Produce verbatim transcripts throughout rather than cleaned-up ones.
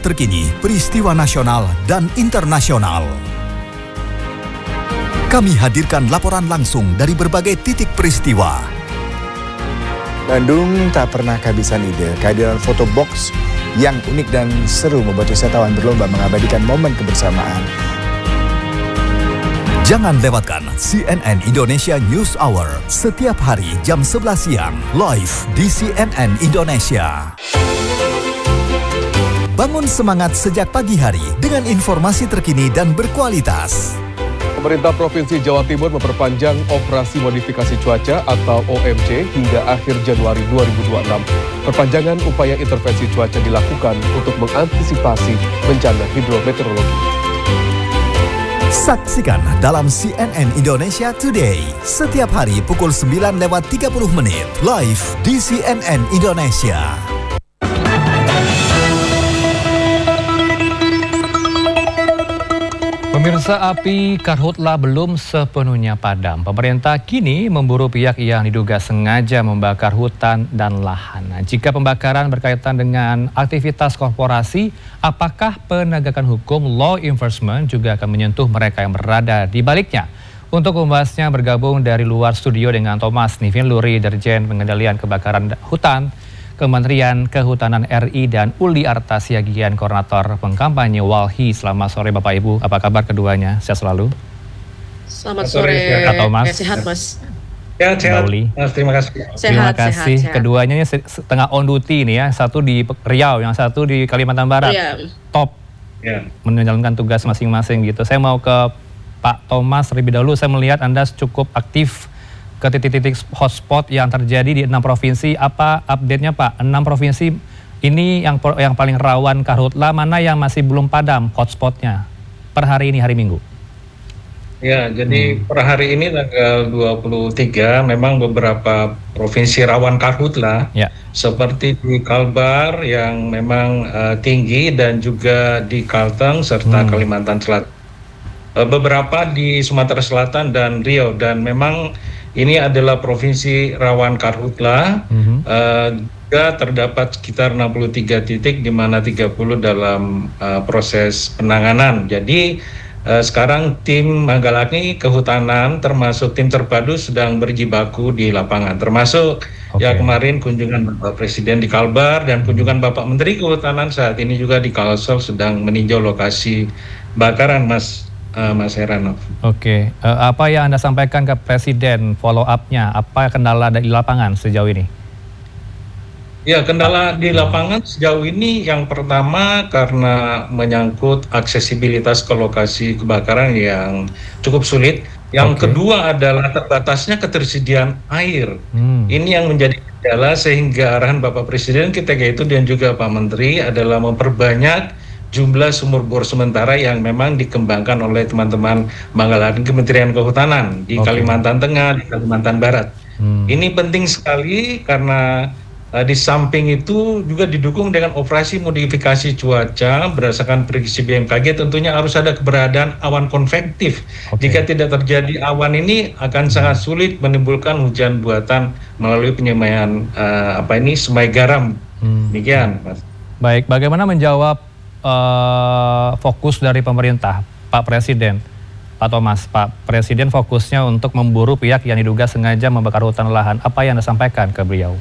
terkini peristiwa nasional dan internasional. Kami hadirkan laporan langsung dari berbagai titik peristiwa. Bandung tak pernah kehabisan ide. Kehadiran foto box yang unik dan seru membuat wisatawan berlomba mengabadikan momen kebersamaan. Jangan lewatkan C N N Indonesia News Hour setiap hari jam sebelas siang live di C N N Indonesia. Bangun semangat sejak pagi hari dengan informasi terkini dan berkualitas. Pemerintah Provinsi Jawa Timur memperpanjang operasi modifikasi cuaca atau O M C hingga akhir Januari dua ribu dua puluh enam. Perpanjangan upaya intervensi cuaca dilakukan untuk mengantisipasi bencana hidrometeorologi. Saksikan dalam C N N Indonesia Today setiap hari pukul sembilan lewat tiga puluh menit live di C N N Indonesia. Pemirsa, api karhutla belum sepenuhnya padam. Pemerintah kini memburu pihak yang diduga sengaja membakar hutan dan lahan. Nah, jika pembakaran berkaitan dengan aktivitas korporasi, apakah penegakan hukum law enforcement juga akan menyentuh mereka yang berada di baliknya? Untuk membahasnya bergabung dari luar studio dengan Thomas Nivin Luri, Dirjen Pengendalian Kebakaran Hutan Kementerian Kehutanan R I, dan Uli Artasiagian, Koordinator Pengkampanye Walhi. Selamat sore Bapak Ibu, apa kabar keduanya? Sehat selalu? Selamat sore, sehat, Thomas. Ya, sehat Mas. Ya, sehat. Uli. Mas, terima kasih. Sehat, terima kasih. Sehat, sehat. Keduanya ini setengah on duty nih ya, satu di Riau, yang satu di Kalimantan Barat. Ya. Top, ya. Menjalankan tugas masing-masing gitu. Saya mau ke Pak Thomas terlebih dahulu. Saya melihat Anda cukup aktif ke titik-titik hotspot yang terjadi di enam provinsi. Apa update-nya Pak? Enam provinsi ini yang yang paling rawan karhutla, mana yang masih belum padam hotspotnya per hari ini, hari Minggu? Ya, jadi hmm. per hari ini tanggal dua puluh tiga memang beberapa provinsi rawan karhutla, ya, seperti di Kalbar yang memang uh, tinggi, dan juga di Kalteng serta hmm. Kalimantan Selatan. Uh, beberapa di Sumatera Selatan dan Riau, dan memang ini adalah provinsi rawan karhutla. Mm-hmm. uh, juga terdapat sekitar enam puluh tiga titik, di mana tiga puluh dalam uh, proses penanganan. Jadi uh, sekarang tim Manggalaking Kehutanan termasuk tim terpadu sedang berjibaku di lapangan. Termasuk okay. ya kemarin kunjungan Bapak Presiden di Kalbar dan kunjungan Bapak Menteri Kehutanan saat ini juga di Kalsel sedang meninjau lokasi bakaran, Mas. Uh, Mas Heranov. Oke, uh, apa yang Anda sampaikan ke Presiden, follow up-nya, apa kendala di lapangan sejauh ini? Ya, kendala di lapangan sejauh ini yang pertama karena menyangkut aksesibilitas ke lokasi kebakaran yang cukup sulit. Yang okay. kedua adalah terbatasnya ketersediaan air. Hmm. Ini yang menjadi kendala, sehingga arahan Bapak Presiden ketika itu dan juga Pak Menteri adalah memperbanyak jumlah sumur bor sementara yang memang dikembangkan oleh teman-teman Manggalaking Kementerian Kehutanan di okay. Kalimantan Tengah, di Kalimantan Barat. Hmm. Ini penting sekali karena uh, di samping itu juga didukung dengan operasi modifikasi cuaca berdasarkan prediksi B M K G. Tentunya harus ada keberadaan awan konvektif. Okay. Jika tidak terjadi awan ini akan hmm. sangat sulit menimbulkan hujan buatan melalui penyemaian uh, apa ini semai garam. Hmm. Demikian, Mas. Baik, bagaimana menjawab Uh, fokus dari pemerintah, Pak Presiden, Pak Thomas? Pak Presiden fokusnya untuk memburu pihak yang diduga sengaja membakar hutan lahan. Apa yang Anda sampaikan ke beliau?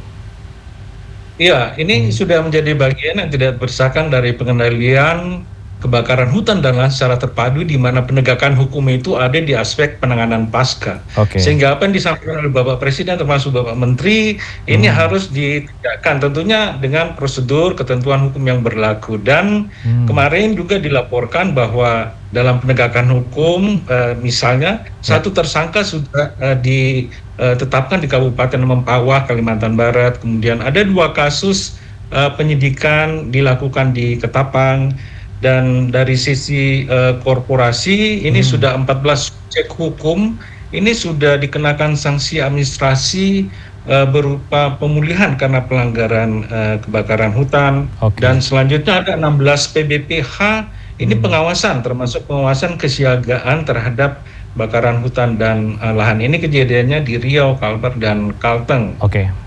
Iya, ini hmm. sudah menjadi bagian yang tidak berpisahkan dari pengendalian kebakaran hutan dan lahan secara terpadu, di mana penegakan hukum itu ada di aspek penanganan pasca. Okay. Sehingga apa yang disampaikan oleh Bapak Presiden termasuk Bapak Menteri ini hmm. harus ditegakkan tentunya dengan prosedur ketentuan hukum yang berlaku. Dan hmm. kemarin juga dilaporkan bahwa dalam penegakan hukum uh, misalnya ya. satu tersangka sudah uh, ditetapkan di Kabupaten Mempawah, Kalimantan Barat. Kemudian ada dua kasus uh, penyidikan dilakukan di Ketapang. Dan dari sisi uh, korporasi ini hmm. sudah empat belas subjek hukum, ini sudah dikenakan sanksi administrasi uh, berupa pemulihan karena pelanggaran uh, kebakaran hutan. Okay. Dan selanjutnya ada enam belas P B P H, ini hmm. pengawasan, termasuk pengawasan kesiagaan terhadap bakaran hutan dan uh, lahan. Ini kejadiannya di Riau, Kalbar, dan Kalteng. Oke. Okay.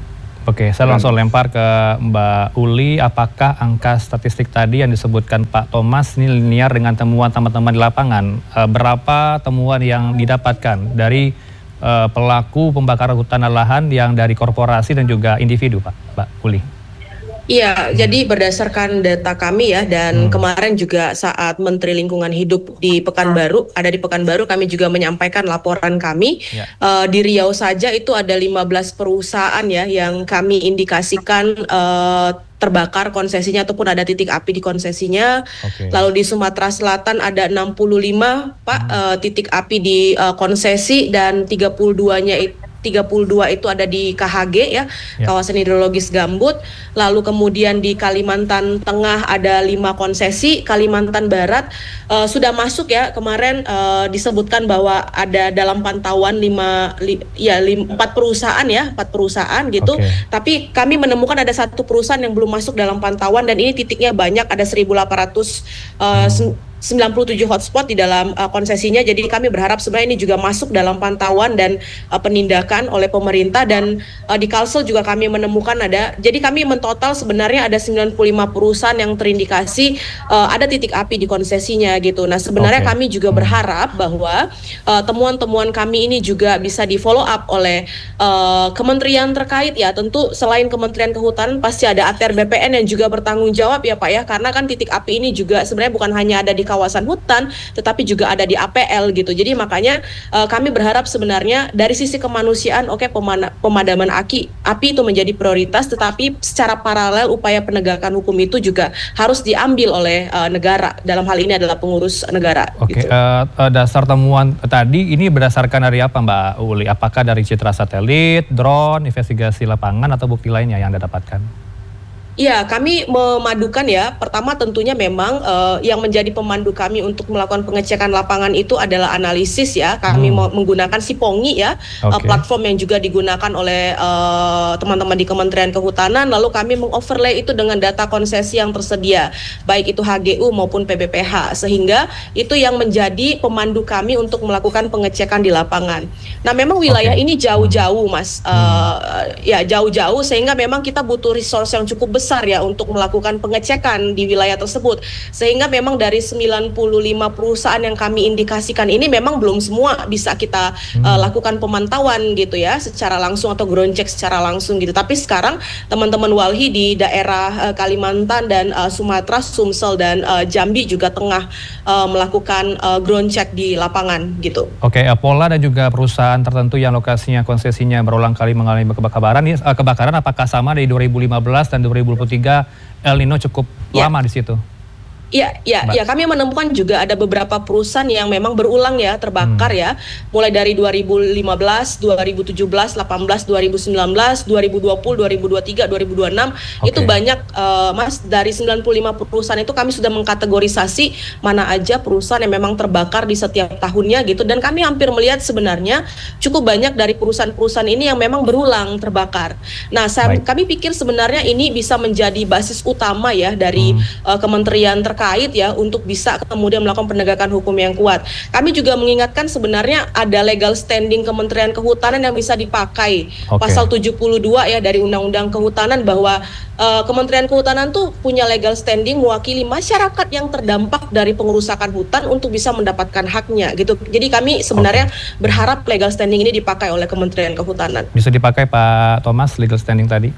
Oke, saya langsung lempar ke Mbak Uli. Apakah angka statistik tadi yang disebutkan Pak Thomas ini linear dengan temuan teman-teman di lapangan? E, berapa temuan yang didapatkan dari e, pelaku pembakaran hutan dan lahan yang dari korporasi dan juga individu, Pak, Mbak Uli? Iya, hmm. jadi berdasarkan data kami ya, dan hmm. kemarin juga saat Menteri Lingkungan Hidup di Pekanbaru, ada di Pekanbaru, kami juga menyampaikan laporan kami. Ya. Uh, di Riau saja itu ada lima belas perusahaan ya yang kami indikasikan uh, terbakar konsesinya ataupun ada titik api di konsesinya. Okay. Lalu di Sumatera Selatan ada enam puluh lima Pak hmm. uh, titik api di uh, konsesi, dan tiga puluh dua-nya itu tiga puluh dua itu ada di K H G ya, ya, kawasan hidrologis gambut. Lalu kemudian di Kalimantan Tengah ada lima konsesi, Kalimantan Barat uh, sudah masuk ya, kemarin uh, disebutkan bahwa ada dalam pantauan lima, li, ya empat perusahaan ya, empat perusahaan gitu. Okay. Tapi kami menemukan ada satu perusahaan yang belum masuk dalam pantauan, dan ini titiknya banyak, ada seribu delapan ratus uh, hmm. sembilan puluh tujuh hotspot di dalam uh, konsesinya. Jadi kami berharap sebenarnya ini juga masuk dalam pantauan dan uh, penindakan oleh pemerintah. Dan uh, di Kalsel juga kami menemukan ada, jadi kami mentotal sebenarnya ada sembilan puluh lima perusahaan yang terindikasi uh, ada titik api di konsesinya gitu. Nah sebenarnya okay. kami juga berharap bahwa uh, temuan-temuan kami ini juga bisa di follow up oleh uh, kementerian terkait ya. Tentu selain Kementerian Kehutanan pasti ada A T R B P N yang juga bertanggung jawab ya Pak ya, karena kan titik api ini juga sebenarnya bukan hanya ada di kawasan hutan, tetapi juga ada di A P L gitu. Jadi makanya uh, kami berharap sebenarnya dari sisi kemanusiaan, oke okay, pemadaman api, api itu menjadi prioritas, tetapi secara paralel upaya penegakan hukum itu juga harus diambil oleh uh, negara. Dalam hal ini adalah pengurus negara. Oke, okay, gitu. uh, uh, dasar temuan tadi ini berdasarkan dari apa Mbak Uli? Apakah dari citra satelit, drone, investigasi lapangan, atau bukti lainnya yang Anda dapatkan? Iya, kami memadukan ya. Pertama tentunya memang uh, yang menjadi pemandu kami untuk melakukan pengecekan lapangan itu adalah analisis ya. Kami hmm. menggunakan Sipongi ya, okay. uh, platform yang juga digunakan oleh uh, teman-teman di Kementerian Kehutanan. Lalu kami mengoverlay itu dengan data konsesi yang tersedia, baik itu H G U maupun P B P H, sehingga itu yang menjadi pemandu kami untuk melakukan pengecekan di lapangan. Nah, memang wilayah okay. ini jauh-jauh, Mas. Uh, hmm. Ya, jauh-jauh, sehingga memang kita butuh resource yang cukup besar besar ya untuk melakukan pengecekan di wilayah tersebut. Sehingga memang dari sembilan puluh lima perusahaan yang kami indikasikan ini memang belum semua bisa kita hmm. uh, lakukan pemantauan gitu ya, secara langsung atau ground check secara langsung gitu. Tapi sekarang teman-teman Walhi di daerah uh, Kalimantan dan uh, Sumatera, Sumsel dan uh, Jambi juga tengah uh, melakukan uh, ground check di lapangan gitu. Oke, okay, uh, Pola dan juga perusahaan tertentu yang lokasinya konsesinya berulang kali mengalami kebakaran, uh, kebakaran apakah sama dari dua ribu lima belas dan dua ribu dua puluh tiga El Nino cukup ya. lama di situ? Iya, ya, ya, kami menemukan juga ada beberapa perusahaan yang memang berulang ya terbakar hmm. ya, mulai dari dua ribu lima belas, dua ribu tujuh belas, delapan belas, dua ribu sembilan belas, dua ribu dua puluh, dua ribu dua puluh tiga, dua ribu dua puluh enam okay. Itu banyak uh, Mas, dari sembilan puluh lima perusahaan itu kami sudah mengkategorisasi mana aja perusahaan yang memang terbakar di setiap tahunnya gitu, dan kami hampir melihat sebenarnya cukup banyak dari perusahaan-perusahaan ini yang memang berulang terbakar. Nah, saya, kami pikir sebenarnya ini bisa menjadi basis utama ya dari hmm. uh, kementerian terkait terkait ya untuk bisa kemudian melakukan penegakan hukum yang kuat. Kami juga mengingatkan sebenarnya ada legal standing Kementerian Kehutanan yang bisa dipakai. Okay. Pasal tujuh puluh dua ya dari Undang-Undang Kehutanan, bahwa uh, Kementerian Kehutanan tuh punya legal standing mewakili masyarakat yang terdampak dari pengerusakan hutan untuk bisa mendapatkan haknya gitu. Jadi kami sebenarnya okay. berharap legal standing ini dipakai oleh Kementerian Kehutanan. Bisa dipakai Pak Thomas legal standing tadi?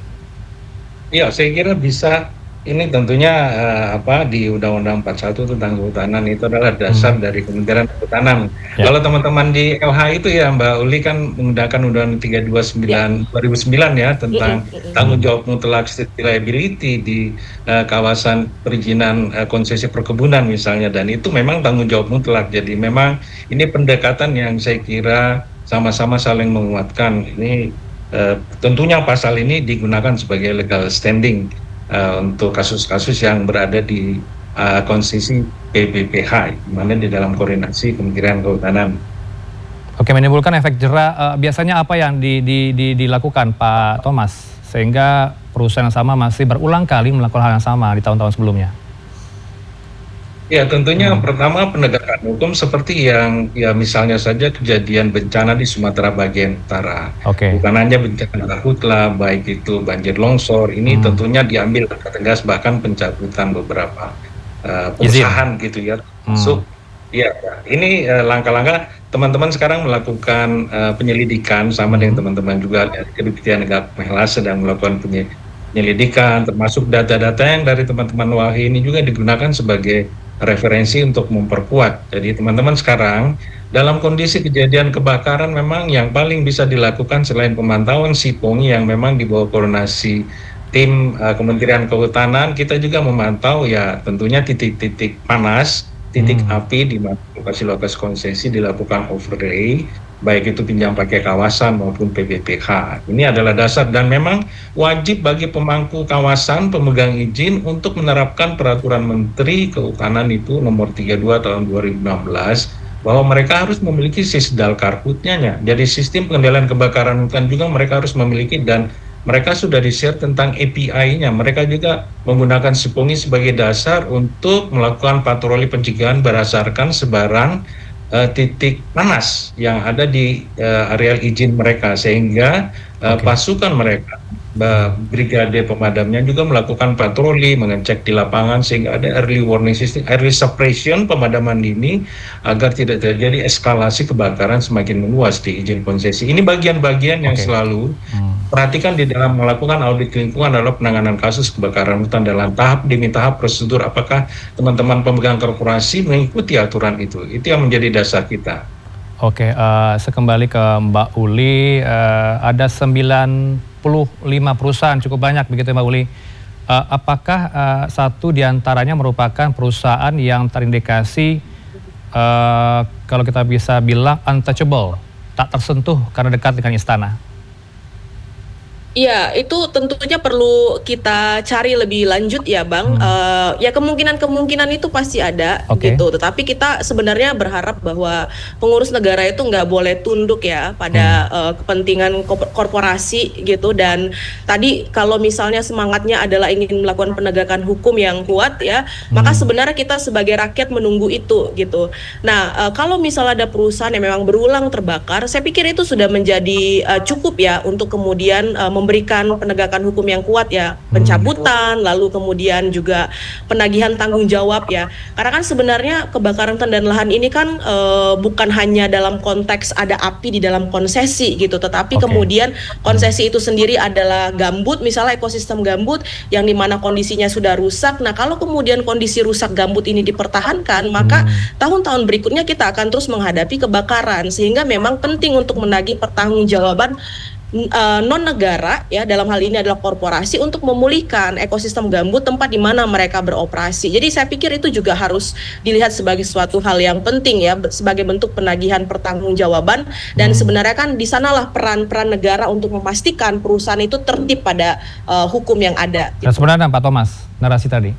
Iya, saya kira bisa. Ini tentunya uh, apa di Undang-Undang empat puluh satu tentang kehutanan itu adalah dasar hmm. dari Kementerian Kehutanan. Ya. Kalau teman-teman di L H itu ya Mbak Uli kan menggunakan Undang-Undang tiga puluh dua sembilan ya. dua ribu sembilan ya tentang hmm. tanggung jawab mutlak state liability di uh, kawasan perizinan uh, konsesi perkebunan misalnya, dan itu memang tanggung jawab mutlak. Jadi memang ini pendekatan yang saya kira sama-sama saling menguatkan. Ini uh, tentunya pasal ini digunakan sebagai legal standing Uh, untuk kasus-kasus yang berada di uh, konsesi P B P H, di mana di dalam koordinasi Kementerian Kehutanan. Oke, menimbulkan efek jera, uh, biasanya apa yang di, di, di, dilakukan Pak Thomas sehingga perusahaan yang sama masih berulang kali melakukan hal yang sama di tahun-tahun sebelumnya? Ya, tentunya hmm. pertama penegakan hukum seperti yang ya misalnya saja kejadian bencana di Sumatera bagian utara. Okay. Bukan hanya bencana karhutla, baik itu banjir longsor, ini hmm. tentunya diambil tegas bahkan pencabutan beberapa uh, perusahaan gitu ya. Masuk. Hmm. Ya, ini uh, langkah-langkah teman-teman sekarang melakukan uh, penyelidikan sama hmm. dengan teman-teman juga dari Kedubtian Negara Kemahela sedang melakukan penyelidikan, termasuk data-data yang dari teman-teman W A H I ini juga digunakan sebagai referensi untuk memperkuat. Jadi teman-teman sekarang dalam kondisi kejadian kebakaran memang yang paling bisa dilakukan selain pemantauan Sipong yang memang di bawah koordinasi tim uh, Kementerian Kehutanan, kita juga memantau ya tentunya titik-titik panas, titik hmm. api di mana lokasi-lokasi konsesi dilakukan overlay, baik itu pinjam pakai kawasan maupun P B P H. Ini adalah dasar dan memang wajib bagi pemangku kawasan, pemegang izin untuk menerapkan peraturan Menteri Kehutanan itu nomor tiga puluh dua tahun dua ribu enam belas bahwa mereka harus memiliki sisdal karhutnya. Jadi sistem pengendalian kebakaran hutan juga mereka harus memiliki dan mereka sudah di-share tentang A P I-nya. Mereka juga menggunakan Sipongi sebagai dasar untuk melakukan patroli pencegahan berdasarkan sebaran Uh, titik panas yang ada di uh, area izin mereka sehingga uh, okay. pasukan mereka uh, brigade pemadamnya juga melakukan patroli mengecek di lapangan sehingga ada early warning system, early suppression pemadaman dini agar tidak terjadi eskalasi kebakaran semakin meluas di izin konsesi. Ini bagian-bagian yang okay. selalu hmm. perhatikan di dalam melakukan audit lingkungan adalah penanganan kasus kebakaran hutan dalam tahap demi tahap prosedur apakah teman-teman pemegang korporasi mengikuti aturan itu. Itu yang menjadi dasar kita. Oke, uh, saya kembali ke Mbak Uli. Uh, ada sembilan puluh lima perusahaan, cukup banyak begitu Mbak Uli. Uh, apakah uh, satu diantaranya merupakan perusahaan yang terindikasi uh, kalau kita bisa bilang untouchable, tak tersentuh karena dekat dengan istana? Iya, itu tentunya perlu kita cari lebih lanjut ya Bang. Hmm. Uh, ya kemungkinan-kemungkinan itu pasti ada okay. gitu. Tetapi kita sebenarnya berharap bahwa pengurus negara itu nggak boleh tunduk ya pada hmm. uh, kepentingan korporasi gitu. Dan tadi kalau misalnya semangatnya adalah ingin melakukan penegakan hukum yang kuat ya, hmm. maka sebenarnya kita sebagai rakyat menunggu itu gitu. Nah, uh, kalau misalnya ada perusahaan yang memang berulang terbakar, saya pikir itu sudah menjadi uh, cukup ya untuk kemudian uh, memberikan penegakan hukum yang kuat ya, pencabutan, hmm. lalu kemudian juga penagihan tanggung jawab ya. Karena kan sebenarnya kebakaran hutan dan lahan ini kan e, bukan hanya dalam konteks ada api di dalam konsesi gitu, tetapi okay. kemudian konsesi itu sendiri adalah gambut, misalnya ekosistem gambut yang dimana kondisinya sudah rusak. Nah kalau kemudian kondisi rusak gambut ini dipertahankan, maka hmm. tahun-tahun berikutnya kita akan terus menghadapi kebakaran, sehingga memang penting untuk menagih pertanggungjawaban Uh, non negara ya, dalam hal ini adalah korporasi, untuk memulihkan ekosistem gambut tempat di mana mereka beroperasi. Jadi saya pikir itu juga harus dilihat sebagai suatu hal yang penting ya, sebagai bentuk penagihan pertanggungjawaban. Dan hmm. sebenarnya kan di sanalah peran-peran negara untuk memastikan perusahaan itu tertib pada uh, hukum yang ada. Gitu. Nah, sebenarnya Pak Thomas, narasi tadi.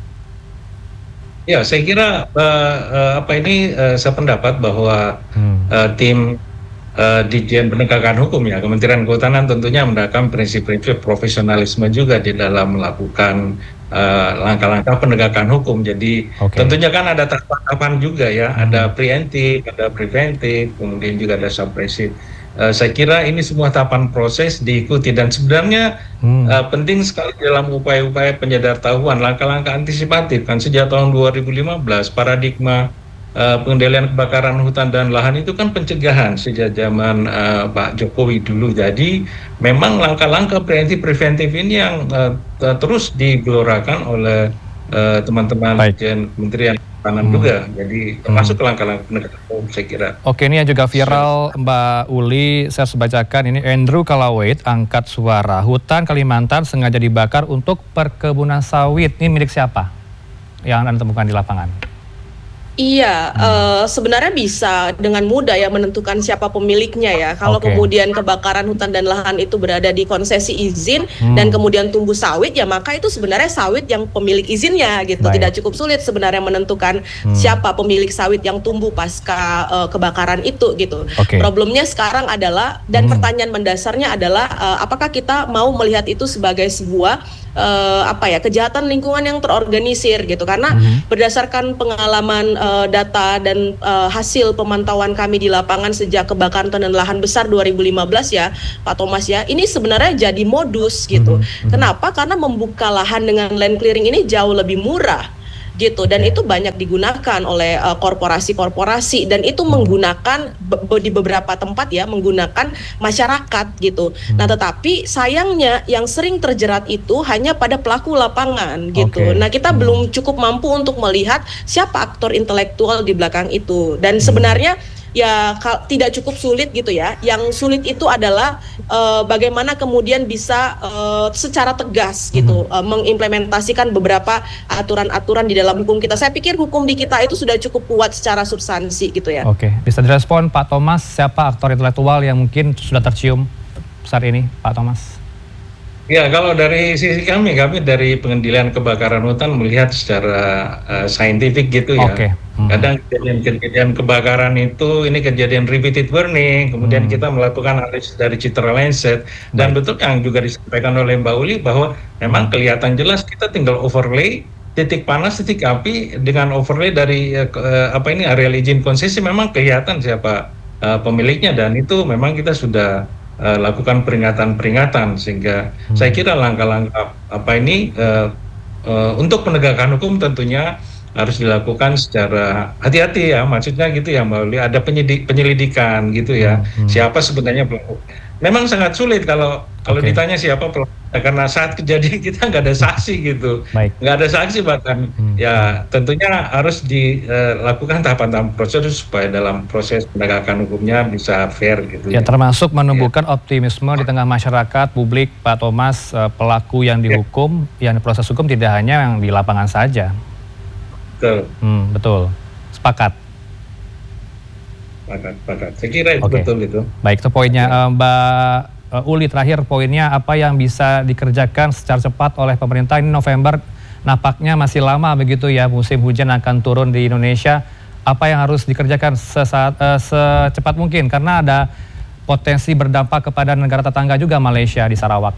Ya, saya kira uh, uh, apa ini uh, saya pendapat bahwa hmm. uh, tim Uh, Ditjen Penegakan Hukum ya, Kementerian Kehutanan tentunya mendapatkan prinsip-prinsip profesionalisme juga di dalam melakukan langkah-langkah uh, penegakan hukum. Jadi okay. tentunya kan ada tahapan juga ya, hmm. ada preemptif, ada preventif, kemudian juga ada suppresif. Uh, saya kira ini semua tahapan proses diikuti dan sebenarnya hmm. uh, penting sekali dalam upaya-upaya penyadartahuan, langkah-langkah antisipatif kan sejak tahun dua ribu lima belas paradigma Uh, pengendalian kebakaran hutan dan lahan itu kan pencegahan sejak zaman uh, Pak Jokowi dulu. Jadi memang langkah-langkah preventif preventif ini yang uh, terus digelorakan oleh uh, teman-teman Kementerian Kehutanan hmm. juga. Jadi termasuk hmm. langkah-langkah penegakan hukum saya kira. Oke, ini yang juga viral Mbak Uli, saya harus bacakan ini. Andrew Kalawait angkat suara, hutan Kalimantan sengaja dibakar untuk perkebunan sawit. Ini milik siapa yang Anda temukan di lapangan? Iya, hmm. uh, sebenarnya bisa dengan mudah ya menentukan siapa pemiliknya ya. Kalau okay. kemudian kebakaran hutan dan lahan itu berada di konsesi izin hmm. dan kemudian tumbuh sawit ya, maka itu sebenarnya sawit yang pemilik izinnya gitu. Baik. Tidak cukup sulit sebenarnya menentukan hmm. siapa pemilik sawit yang tumbuh pasca uh, kebakaran itu gitu. Okay. Problemnya sekarang adalah dan hmm. pertanyaan mendasarnya adalah uh, apakah kita mau melihat itu sebagai sebuah uh, apa ya kejahatan lingkungan yang terorganisir gitu. Karena mm-hmm. berdasarkan pengalaman uh, data dan uh, hasil pemantauan kami di lapangan sejak kebakaran hutan dan lahan besar dua ribu lima belas ya Pak Thomas ya, ini sebenarnya jadi modus gitu. Mm-hmm. Kenapa? Karena membuka lahan dengan land clearing ini jauh lebih murah gitu, dan itu banyak digunakan oleh uh, korporasi-korporasi, dan itu menggunakan be- di beberapa tempat ya menggunakan masyarakat gitu. Hmm. Nah tetapi sayangnya yang sering terjerat itu hanya pada pelaku lapangan gitu. Okay. Nah kita hmm. belum cukup mampu untuk melihat siapa aktor intelektual di belakang itu, dan hmm. sebenarnya ya kal- tidak cukup sulit gitu ya. Yang sulit itu adalah uh, bagaimana kemudian bisa uh, secara tegas gitu mm-hmm. uh, mengimplementasikan beberapa aturan-aturan di dalam hukum kita. Saya pikir hukum di kita itu sudah cukup kuat secara substansi gitu ya. Oke, bisa direspon Pak Thomas, siapa aktor intelektual yang mungkin sudah tercium saat ini Pak Thomas? Ya, kalau dari sisi kami, kami dari Pengadilan Kebakaran Hutan melihat secara uh, saintifik gitu ya. Okay. Hmm. Kadang kejadian-kejadian kebakaran itu, ini kejadian repeated burning, kemudian hmm. kita melakukan analisis dari citra Lancet, dan Baik. betul yang juga disampaikan oleh Mbak Uli bahwa memang kelihatan jelas kita tinggal overlay titik panas, titik api dengan overlay dari uh, apa ini areal izin konsesi, memang kelihatan siapa uh, pemiliknya, dan itu memang kita sudah Uh, lakukan peringatan-peringatan, sehingga hmm. saya kira langkah-langkah apa ini uh, uh, untuk penegakan hukum tentunya harus dilakukan secara hati-hati ya, maksudnya gitu ya Mbak Uli, ada penyidik, penyelidikan gitu ya, hmm. siapa sebenarnya pelaku. Memang sangat sulit kalau kalau okay. ditanya siapa pelaku, karena saat kejadian kita nggak ada saksi gitu, nggak ada saksi bahkan hmm. ya tentunya harus dilakukan uh, tahapan-tahapan prosedur supaya dalam proses penegakan hukumnya bisa fair gitu. Ya, ya. Termasuk menumbuhkan ya. optimisme di tengah masyarakat publik Pak Thomas, uh, pelaku yang dihukum, ya. yang proses hukum tidak hanya yang di lapangan saja. Betul. Hmm, betul. Sepakat. Sepakat, sepakat. Saya kira itu okay. betul itu. Baik, itu poinnya uh, Mbak Uli, terakhir poinnya apa yang bisa dikerjakan secara cepat oleh pemerintah? Ini November nampaknya masih lama begitu ya, musim hujan akan turun di Indonesia. Apa yang harus dikerjakan sesaat, uh, secepat mungkin, karena ada potensi berdampak kepada negara tetangga juga, Malaysia di Sarawak.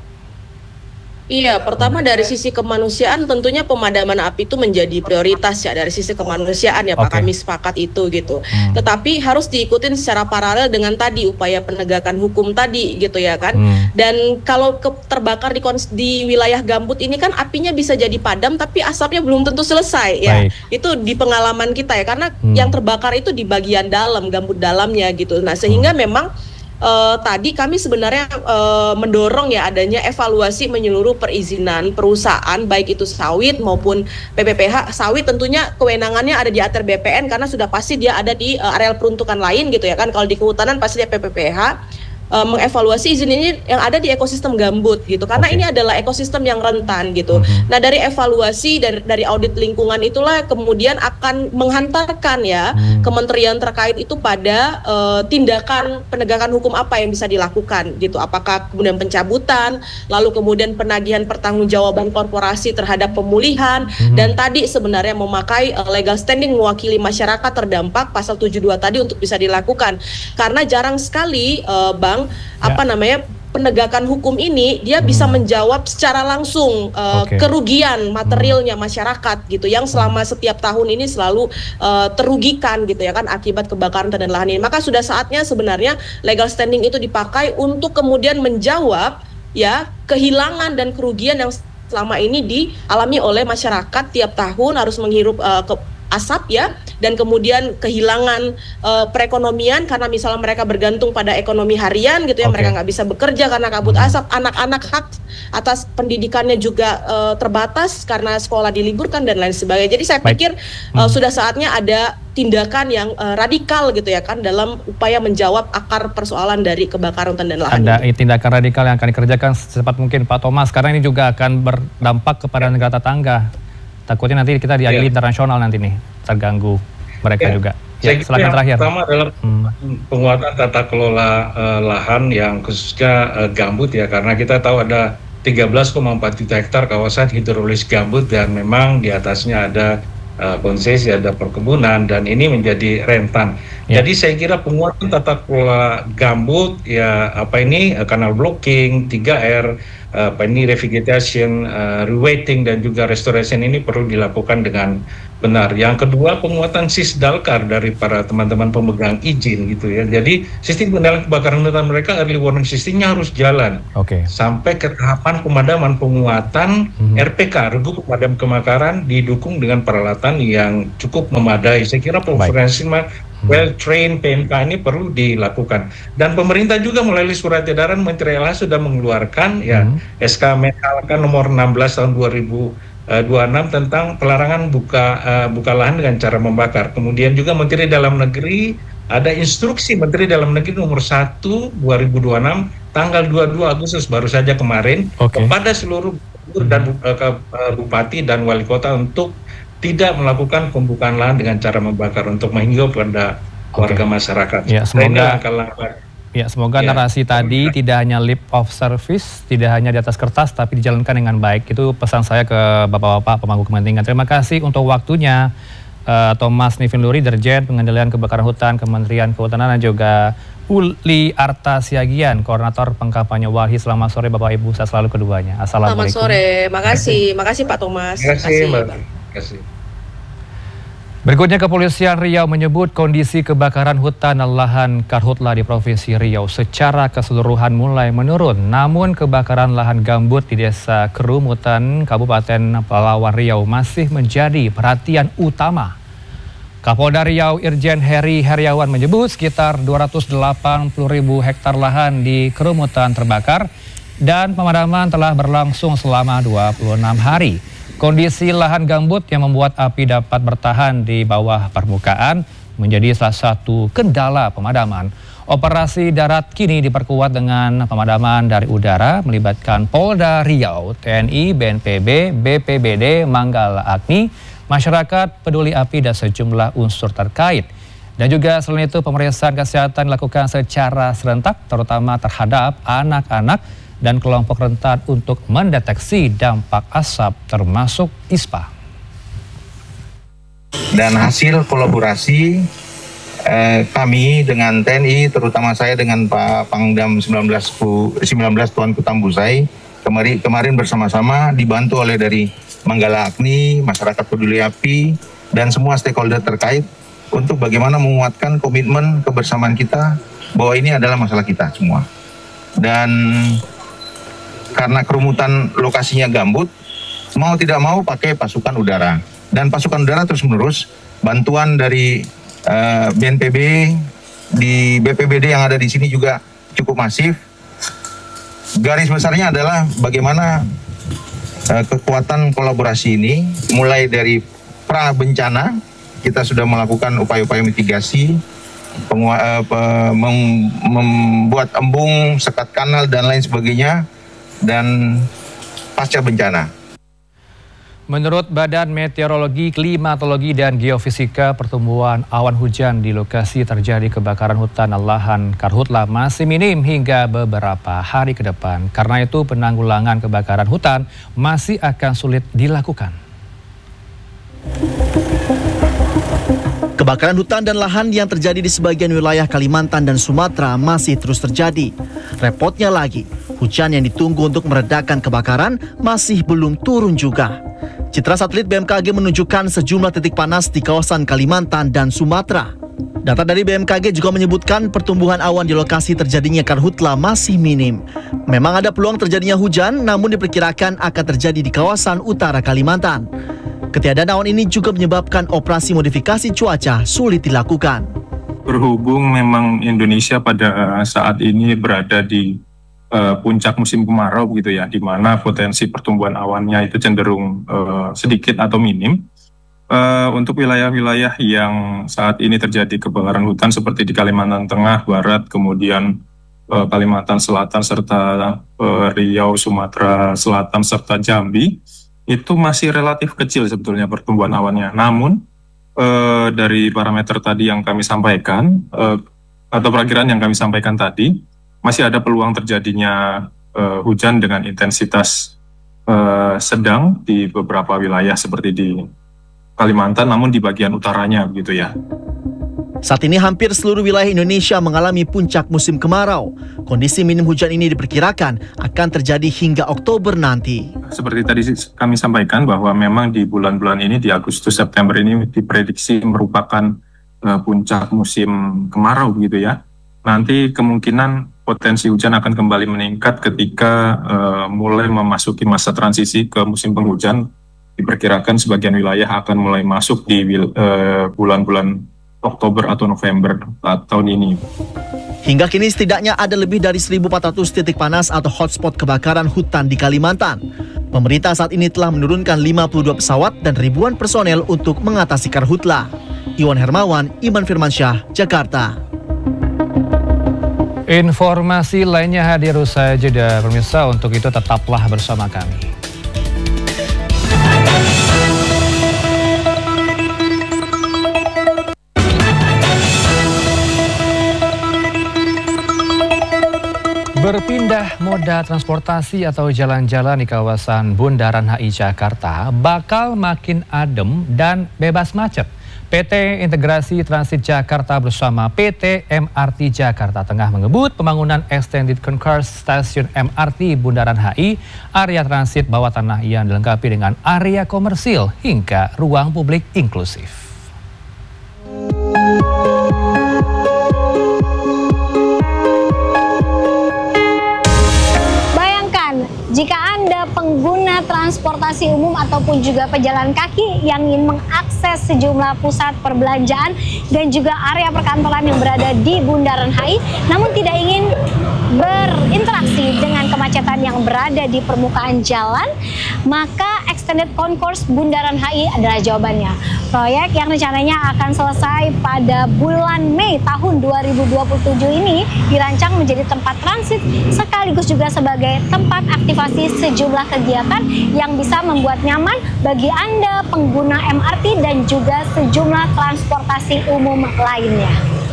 Iya, pertama dari sisi kemanusiaan tentunya pemadaman api itu menjadi prioritas ya, dari sisi kemanusiaan ya Pak, okay. kami sepakat itu gitu. Hmm. Tetapi harus diikutin secara paralel dengan tadi upaya penegakan hukum tadi gitu ya kan. Hmm. Dan kalau ke, terbakar di, di wilayah gambut ini kan apinya bisa jadi padam tapi asapnya belum tentu selesai ya. Baik. Itu di pengalaman kita ya, karena hmm. yang terbakar itu di bagian dalam, gambut dalamnya gitu. Nah sehingga hmm. memang Uh, tadi kami sebenarnya uh, mendorong ya adanya evaluasi menyeluruh perizinan perusahaan, baik itu sawit maupun P P P H. Sawit tentunya kewenangannya ada di A T R B P N karena sudah pasti dia ada di uh, areal peruntukan lain gitu ya kan. Kalau di kehutanan pasti dia P P P H. Uh, mengevaluasi izin ini yang ada di ekosistem gambut gitu, karena okay. ini adalah ekosistem yang rentan gitu. Mm-hmm. Nah dari evaluasi dari dari audit lingkungan itulah kemudian akan menghantarkan ya mm. kementerian terkait itu pada uh, tindakan penegakan hukum apa yang bisa dilakukan gitu. Apakah kemudian pencabutan, lalu kemudian penagihan pertanggungjawaban korporasi terhadap pemulihan, mm-hmm. dan tadi sebenarnya memakai uh, legal standing mewakili masyarakat terdampak pasal tujuh puluh dua tadi untuk bisa dilakukan, karena jarang sekali uh, Bang apa ya. namanya penegakan hukum ini dia hmm. bisa menjawab secara langsung uh, okay. kerugian materialnya hmm. masyarakat gitu yang selama setiap tahun ini selalu uh, terugikan gitu ya kan akibat kebakaran dan lahan ini. Maka sudah saatnya sebenarnya legal standing itu dipakai untuk kemudian menjawab ya kehilangan dan kerugian yang selama ini dialami oleh masyarakat tiap tahun harus menghirup uh, ke asap ya, dan kemudian kehilangan uh, perekonomian karena misalnya mereka bergantung pada ekonomi harian gitu ya, okay. mereka nggak bisa bekerja karena kabut asap, anak-anak hak atas pendidikannya juga uh, terbatas karena sekolah diliburkan dan lain sebagainya. Jadi saya Baik. pikir uh, hmm. sudah saatnya ada tindakan yang uh, radikal gitu ya kan dalam upaya menjawab akar persoalan dari kebakaran hutan dan lahan. Ada ini. tindakan radikal yang akan dikerjakan secepat mungkin Pak Thomas, karena ini juga akan berdampak kepada negara tetangga. Takutnya nanti kita diadili ya. internasional nanti nih, terganggu mereka ya. juga. Ya, silakan terakhir. Pertama adalah hmm. penguatan tata kelola uh, lahan yang khususnya uh, gambut ya, karena kita tahu ada tiga belas koma empat juta hektar kawasan hidrologis gambut dan memang di atasnya ada uh, konsesi, ada perkebunan, dan ini menjadi rentan. Ya. Jadi saya kira penguatan tata kelola gambut, ya apa ini kanal blocking, tiga R, apa ini revegetation, uh, reweighting dan juga restoration ini perlu dilakukan dengan benar. Yang kedua, penguatan sisdalkar dari para teman-teman pemegang izin gitu ya. Jadi sistem pengendalian kebakaran hutan mereka, early warning sistemnya harus jalan okay. sampai ke tahapan pemadaman, penguatan mm-hmm. R P K, regu pemadam kebakaran, didukung dengan peralatan yang cukup memadai. Saya kira profesional well trained P M K ini perlu dilakukan. Dan pemerintah juga melalui surat edaran Menteri L H sudah mengeluarkan mm-hmm. ya S K Menhalkan nomor enam belas tahun dua ribu dua puluh enam tentang pelarangan buka uh, buka lahan dengan cara membakar. Kemudian juga Menteri Dalam Negeri ada instruksi Menteri Dalam Negeri nomor satu dua ribu dua puluh enam tanggal dua puluh dua Agustus baru saja kemarin okay. kepada seluruh gubernur dan uh, bupati dan wali kota untuk tidak melakukan pembukaan lahan dengan cara membakar untuk menghimbau pada okay. warga masyarakat. Ya, semoga langkah-langkah Ya, semoga ya. narasi tadi tidak hanya lip of service, tidak hanya di atas kertas, tapi dijalankan dengan baik. Itu pesan saya ke Bapak-Bapak pemangku kepentingan. Terima kasih untuk waktunya, uh, Thomas Nivin Luri, Dirjen Pengendalian Kebakaran Hutan, Kementerian Kehutanan, dan juga Uli Arta Siagian, Koordinator Pengkampanye Walhi. Selamat sore Bapak Ibu, saya selalu keduanya. Assalamualaikum. Selamat sore, makasih, makasih Pak Thomas. Terima kasih, Mbak. Terima kasih. Berikutnya, Kepolisian Riau menyebut kondisi kebakaran hutan dan lahan karhutla di Provinsi Riau secara keseluruhan mulai menurun. Namun kebakaran lahan gambut di Desa Kerumutan, Kabupaten Palawan Riau masih menjadi perhatian utama. Kapolda Riau Irjen Heri Heriawan menyebut sekitar dua ratus delapan puluh ribu hektar lahan di Kerumutan terbakar dan pemadaman telah berlangsung selama dua puluh enam hari. Kondisi lahan gambut yang membuat api dapat bertahan di bawah permukaan menjadi salah satu kendala pemadaman. Operasi darat kini diperkuat dengan pemadaman dari udara melibatkan Polda Riau, T N I, B N P B, B P B D, Manggala Agni, masyarakat peduli api dan sejumlah unsur terkait. Dan juga selain itu pemeriksaan kesehatan dilakukan secara serentak terutama terhadap anak-anak dan kelompok rentan untuk mendeteksi dampak asap termasuk I S P A. Dan hasil kolaborasi eh, kami dengan T N I, terutama saya dengan Pak Pangdam sembilan belas Tuan Kutambusai, kemarin, kemarin bersama-sama dibantu oleh dari Manggala Agni, masyarakat peduli api, dan semua stakeholder terkait untuk bagaimana menguatkan komitmen kebersamaan kita bahwa ini adalah masalah kita semua. Dan karena kerumutan lokasinya gambut, mau tidak mau pakai pasukan udara. Dan pasukan udara terus menerus, bantuan dari uh, B N P B, di B P B D yang ada di sini juga cukup masif. Garis besarnya adalah bagaimana uh, kekuatan kolaborasi ini, mulai dari pra bencana, kita sudah melakukan upaya-upaya mitigasi, pengua, uh, pe, mem, membuat embung, sekat kanal, dan lain sebagainya, dan pasca bencana. Menurut Badan Meteorologi, Klimatologi, dan Geofisika, pertumbuhan awan hujan di lokasi terjadi kebakaran hutan dan lahan karhutla masih minim hingga beberapa hari ke depan. Karena itu penanggulangan kebakaran hutan masih akan sulit dilakukan. Kebakaran hutan dan lahan yang terjadi di sebagian wilayah Kalimantan dan Sumatera masih terus terjadi. Repotnya lagi, hujan yang ditunggu untuk meredakan kebakaran masih belum turun juga. Citra satelit B M K G menunjukkan sejumlah titik panas di kawasan Kalimantan dan Sumatera. Data dari B M K G juga menyebutkan pertumbuhan awan di lokasi terjadinya karhutla masih minim. Memang ada peluang terjadinya hujan, namun diperkirakan akan terjadi di kawasan utara Kalimantan. Ketiadaan awan ini juga menyebabkan operasi modifikasi cuaca sulit dilakukan. Berhubung memang Indonesia pada saat ini berada di uh, puncak musim kemarau gitu ya, di mana potensi pertumbuhan awannya itu cenderung uh, sedikit atau minim. Uh, untuk wilayah-wilayah yang saat ini terjadi kebakaran hutan seperti di Kalimantan Tengah, Barat, kemudian uh, Kalimantan Selatan, serta uh, Riau, Sumatera Selatan, serta Jambi, itu masih relatif kecil sebetulnya pertumbuhan awannya. Namun eh, dari parameter tadi yang kami sampaikan eh, atau perakiraan yang kami sampaikan tadi, masih ada peluang terjadinya eh, hujan dengan intensitas eh, sedang di beberapa wilayah seperti di Kalimantan, namun di bagian utaranya begitu ya. Saat ini hampir seluruh wilayah Indonesia mengalami puncak musim kemarau. Kondisi minim hujan ini diperkirakan akan terjadi hingga Oktober nanti. Seperti tadi kami sampaikan bahwa memang di bulan-bulan ini, di Agustus September ini diprediksi merupakan uh, puncak musim kemarau begitu ya. Nanti kemungkinan potensi hujan akan kembali meningkat ketika uh, mulai memasuki masa transisi ke musim penghujan. Diperkirakan sebagian wilayah akan mulai masuk di uh, bulan-bulan Oktober atau November tahun ini. Hingga kini setidaknya ada lebih dari seribu empat ratus titik panas atau hotspot kebakaran hutan di Kalimantan. Pemerintah saat ini telah menurunkan lima puluh dua pesawat dan ribuan personel untuk mengatasi karhutla. Iwan Hermawan, Iman Firmansyah, Jakarta. Informasi lainnya hadir usai jeda, pemirsa. Untuk itu tetaplah bersama kami. Berpindah moda transportasi atau jalan-jalan di kawasan Bundaran H I Jakarta bakal makin adem dan bebas macet. P T Integrasi Transit Jakarta bersama P T M R T Jakarta tengah mengebut pembangunan Extended Concourse Stasiun M R T Bundaran H I, area transit bawah tanah yang dilengkapi dengan area komersil hingga ruang publik inklusif. Jika Anda pengguna transportasi umum ataupun juga pejalan kaki yang ingin mengakses sejumlah pusat perbelanjaan dan juga area perkantoran yang berada di Bundaran H I, namun tidak ingin berinteraksi dengan kemacetan yang berada di permukaan jalan, maka Extended Concourse Bundaran H I adalah jawabannya. Proyek yang rencananya akan selesai pada bulan Mei tahun dua ribu dua puluh tujuh ini dirancang menjadi tempat transit sekaligus juga sebagai tempat aktivasi sejumlah kegiatan yang bisa membuat nyaman bagi Anda pengguna M R T dan juga sejumlah transportasi umum lainnya.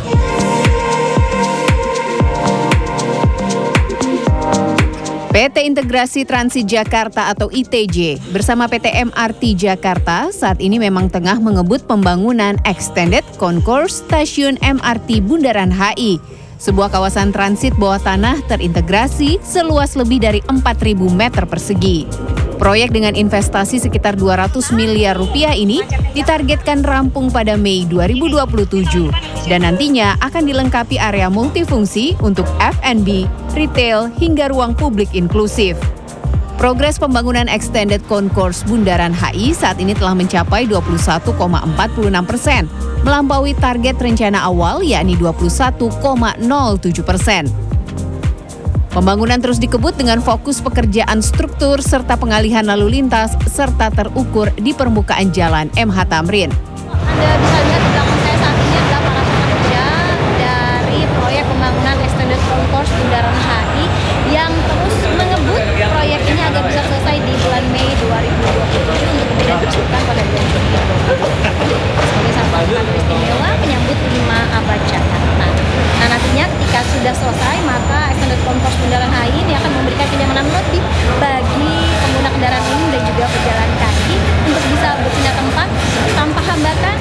P T Integrasi Transit Jakarta atau I T J bersama P T M R T Jakarta saat ini memang tengah mengebut pembangunan Extended Concourse Stasiun M R T Bundaran H I, sebuah kawasan transit bawah tanah terintegrasi seluas lebih dari empat ribu meter persegi. Proyek dengan investasi sekitar dua ratus miliar rupiah ini ditargetkan rampung pada Mei dua ribu dua puluh tujuh dan nantinya akan dilengkapi area multifungsi untuk F and B, retail, hingga ruang publik inklusif. Progres pembangunan Extended Concourse Bundaran H I saat ini telah mencapai dua puluh satu koma empat puluh enam persen, melampaui target rencana awal yakni dua puluh satu koma nol tujuh persen. Pembangunan terus dikebut dengan fokus pekerjaan struktur serta pengalihan lalu lintas serta terukur di permukaan jalan M H Tamrin. Anda bisa lihat di belakang saya saat ini adalah para pekerja dari proyek pembangunan Extended Concourse Bundaran H I yang terus mengebut proyek ini agar bisa selesai di bulan Mei dua ribu dua puluh tujuh untuk kemudian diresmikan pada bulan Juni dua ribu dua puluh tujuh sebagai satu langkah istimewa menyambut lima abad Jakarta. Nah, nantinya ketika sudah selesai, maka Extended Concourse Bundaran H I ini akan memberikan kenyamanan lebih bagi pengguna kendaraan umum dan juga pejalan kaki untuk bisa berpindah tempat tanpa hambatan.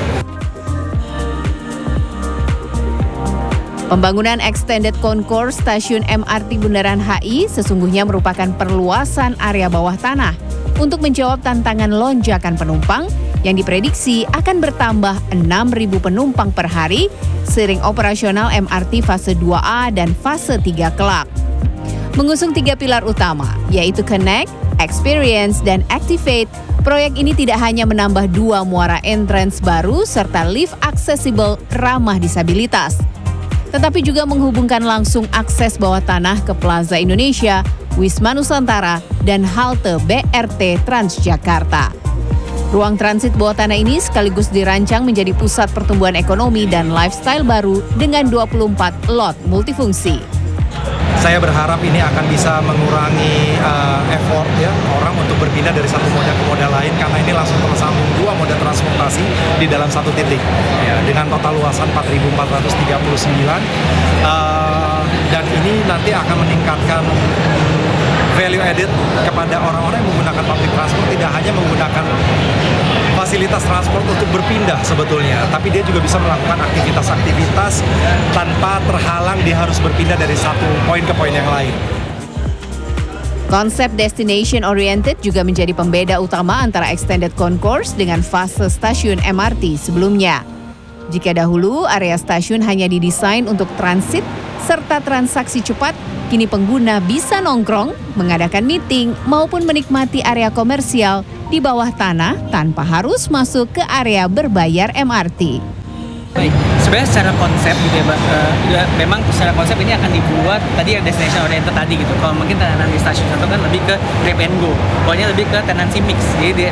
Pembangunan Extended Concourse Stasiun M R T Bundaran H I sesungguhnya merupakan perluasan area bawah tanah untuk menjawab tantangan lonjakan penumpang yang diprediksi akan bertambah enam ribu penumpang per hari seiring operasional M R T fase dua A dan fase tiga kelak. Mengusung tiga pilar utama, yaitu Connect, Experience, dan Activate, proyek ini tidak hanya menambah dua muara entrance baru serta lift aksesibel ramah disabilitas, tetapi juga menghubungkan langsung akses bawah tanah ke Plaza Indonesia, Wisma Nusantara, dan halte B R T Transjakarta. Ruang transit bawah tanah ini sekaligus dirancang menjadi pusat pertumbuhan ekonomi dan lifestyle baru dengan dua puluh empat lot multifungsi. Saya berharap ini akan bisa mengurangi uh, effort ya orang untuk berpindah dari satu moda ke moda lain karena ini langsung tersambung dua moda transportasi di dalam satu titik ya, dengan total luasan empat ribu empat ratus tiga puluh sembilan uh, dan ini nanti akan meningkatkan value added kepada orang-orang yang menggunakan public transport, tidak hanya menggunakan fasilitas transport untuk berpindah sebetulnya, tapi dia juga bisa melakukan aktivitas-aktivitas tanpa terhalang dia harus berpindah dari satu poin ke poin yang lain. Konsep destination oriented juga menjadi pembeda utama antara extended concourse dengan fase stasiun M R T sebelumnya. Jika dahulu area stasiun hanya didesain untuk transit serta transaksi cepat, kini pengguna bisa nongkrong, mengadakan meeting, maupun menikmati area komersial di bawah tanah tanpa harus masuk ke area berbayar M R T. Baik, sebenarnya secara konsep gitu ya, Mbak, uh, juga memang secara konsep ini akan dibuat tadi yang destination oriented tadi gitu. Kalau mungkin tenanan di stasiun satu kan lebih ke grab and go, pokoknya lebih ke tenancy mix. Jadi